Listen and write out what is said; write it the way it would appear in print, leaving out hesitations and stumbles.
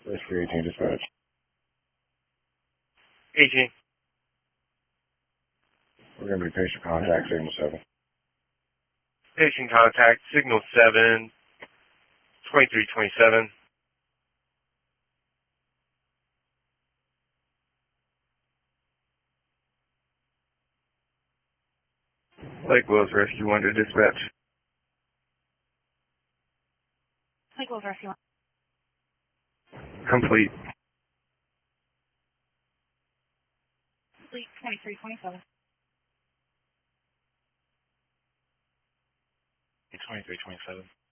Rescue 18 dispatch. 18. We're going to be patient contact, signal 7. Patient contact, signal 7, 2327. Lake Wills Rescue 1 to dispatch. Lake Wills Rescue 1. Complete. Complete 2327. 2327.